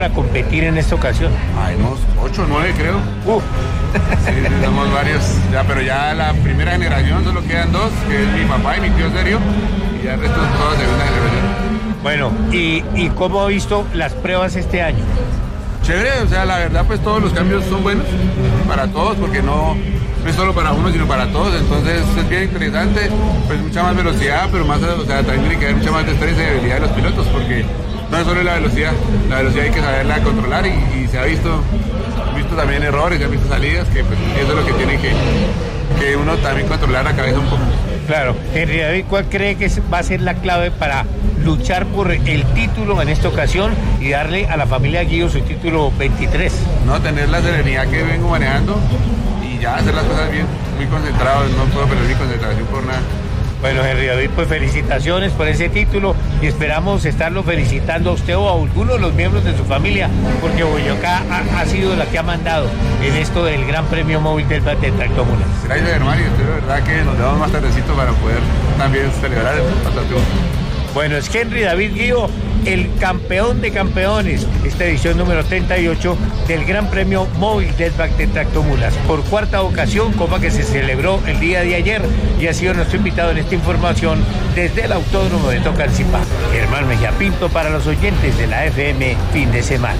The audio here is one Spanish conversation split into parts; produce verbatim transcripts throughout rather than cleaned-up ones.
para competir en esta ocasión? Hay unos ocho, nueve creo. Uh. Sí, somos varios, ya, pero ya la primera generación solo quedan dos, que es mi papá y mi tío Sergio, y ya el resto es toda segunda generación. Bueno, ¿y, y cómo ha visto las pruebas este año? Chévere, o sea, la verdad pues todos los cambios son buenos para todos, porque no, no es solo para uno, sino para todos, entonces es bien interesante, pues mucha más velocidad, pero más, o sea, también tiene que haber mucha más destreza y habilidad de los pilotos, porque no es solo la velocidad, la velocidad hay que saberla controlar y, y se ha visto, visto también errores, se han visto salidas, que pues eso es lo que tiene que, que uno también controlar la cabeza un poco. Claro, Henry David, ¿cuál cree que va a ser la clave para luchar por el título en esta ocasión y darle a la familia Guido su título veintitrés? No, tener la serenidad que vengo manejando y ya hacer las cosas bien, muy concentrado, no puedo perder mi concentración por nada. Bueno, Henry David, pues felicitaciones por ese título y esperamos estarlo felicitando a usted o a alguno de los miembros de su familia, porque Boyacá ha, ha sido la que ha mandado en esto del Gran Premio Móvil del de Tractomulas. Gracias, hermano, y estoy de verdad que nos damos más tardecito para poder también celebrar el pasatiempo. Bueno, es Henry David Guido, el campeón de campeones, esta edición número treinta y ocho del Gran Premio Móvil del de Tractomulas. Por cuarta ocasión, copa que se celebró el día de ayer y ha sido nuestro invitado en esta información desde el Autódromo de Tocancipá. Germán Mejía Pinto para los oyentes de la F M Fin de Semana.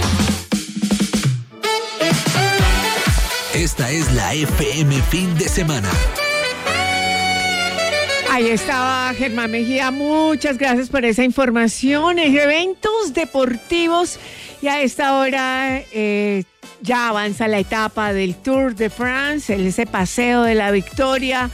Esta es la F M Fin de Semana. Ahí estaba Germán Mejía, muchas gracias por esa información. Eventos deportivos y a esta hora eh, ya avanza la etapa del Tour de France, ese paseo de la victoria,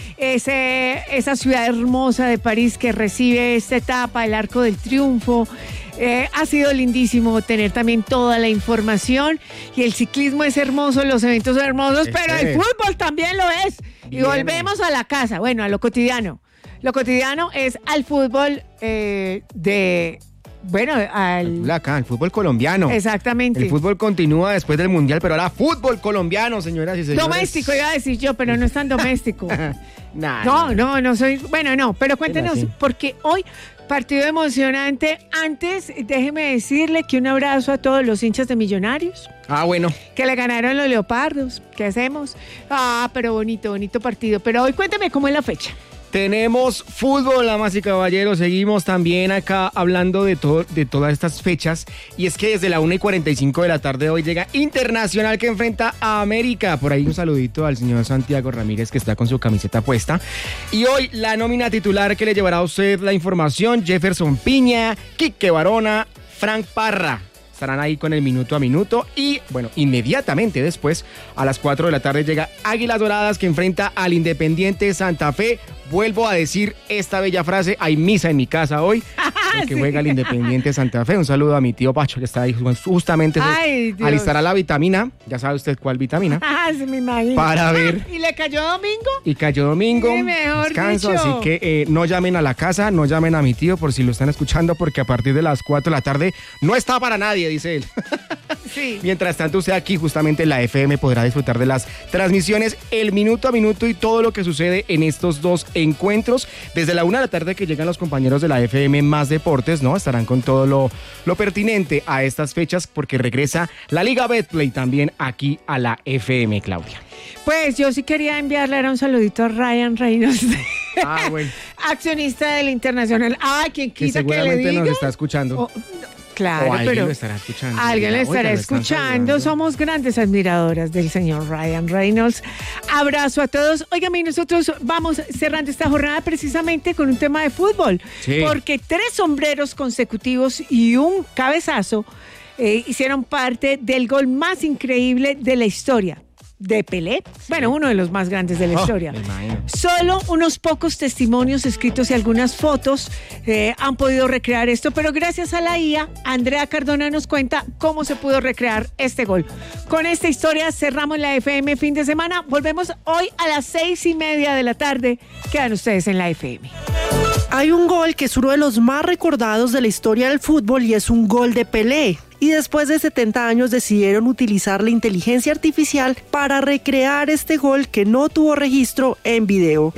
ese, esa ciudad hermosa de París que recibe esta etapa, el Arco del Triunfo. Eh, ha sido lindísimo tener también toda la información y el ciclismo es hermoso, los eventos son hermosos, este... pero el fútbol también lo es. Y Bien. volvemos a la casa, bueno, a lo cotidiano. Lo cotidiano es al fútbol eh, de... Bueno, al... Acá, el fútbol colombiano. Exactamente. El fútbol continúa después del Mundial, pero ahora fútbol colombiano, señoras y señores. Doméstico, iba a decir yo, pero no es tan doméstico. nah, no, no, no, no soy... Bueno, no, pero cuéntenos, porque hoy... Partido emocionante. Antes, déjeme decirle que un abrazo a todos los hinchas de Millonarios. Ah, bueno. Que le ganaron los Leopardos. ¿Qué hacemos? Ah, pero bonito, bonito partido. Pero hoy cuéntame cómo es la fecha. Tenemos fútbol, damas y caballeros. Seguimos también acá hablando de, todo, de todas estas fechas. Y es que desde la una y cuarenta y cinco de la tarde hoy llega Internacional que enfrenta a América. Por ahí un saludito al señor Santiago Ramírez que está con su camiseta puesta. Y hoy la nómina titular que le llevará a usted la información: Jefferson Piña, Quique Barona, Frank Parra. Estarán ahí con el minuto a minuto y, bueno, inmediatamente después, a las cuatro de la tarde, llega Águilas Doradas que enfrenta al Independiente Santa Fe. Vuelvo a decir esta bella frase: hay misa en mi casa hoy, porque sí. juega el Independiente Santa Fe. Un saludo a mi tío Pacho que está ahí justamente. Ay, alistará la vitamina, ya sabe usted cuál vitamina. Ah, sí, me imagino. Para ver. ¿Y le cayó domingo? Y cayó domingo. Sí, mejor descanso, dicho. Así que eh, no llamen a la casa, no llamen a mi tío por si lo están escuchando, porque a partir de las cuatro de la tarde no está para nadie, dice él. Sí. Mientras tanto, usted aquí justamente en la F M podrá disfrutar de las transmisiones, el minuto a minuto y todo lo que sucede en estos dos encuentros. Desde la una de la tarde que llegan los compañeros de la F M Más Deportes, ¿no? Estarán con todo lo, lo pertinente a estas fechas, porque regresa la Liga Betplay también aquí a la F M, Claudia. Pues yo sí quería enviarle un saludito a Ryan Reynolds. Ah, bueno. Accionista del Internacional. Ay, quien quita que, seguramente que le diga. Nos está escuchando. Oh, Claro, o alguien pero lo estará escuchando. Alguien lo estará Oiga, escuchando. Somos grandes admiradoras del señor Ryan Reynolds. Abrazo a todos. Óigame, y nosotros vamos cerrando esta jornada precisamente con un tema de fútbol. Sí. Porque tres sombreros consecutivos y un cabezazo eh, hicieron parte del gol más increíble de la historia de Pelé, sí. Bueno, uno de los más grandes de la oh, historia. Solo unos pocos testimonios escritos y algunas fotos eh, han podido recrear esto, pero gracias a la I A, Andrea Cardona nos cuenta cómo se pudo recrear este gol. Con esta historia cerramos la F M Fin de Semana. Volvemos hoy a las seis y media de la tarde. Quedan ustedes en la F M. Hay un gol que es uno de los más recordados de la historia del fútbol y es un gol de Pelé. Y después de setenta años decidieron utilizar la inteligencia artificial para recrear este gol que no tuvo registro en video.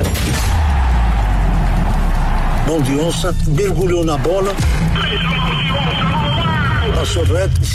Mão de onça, mergulhou na bola. su red